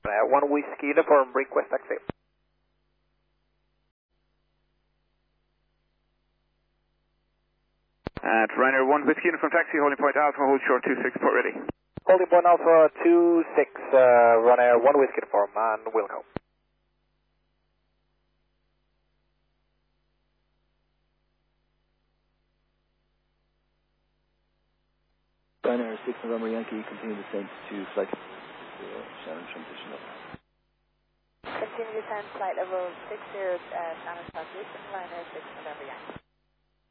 1 Whiskey Uniform, request taxi. At Ryanair 1 Whiskey Uniform taxi, holding point Alpha, hold short 26, port ready. Holding point Alpha 26, Ryanair 1 Whiskey Uniform, and Wilco. Ryanair 6 November Yankee, continue descent to flight 0, Shannon transition up. Continue descent flight level 60, Shannon transition, Ryanair 6 November Yankee.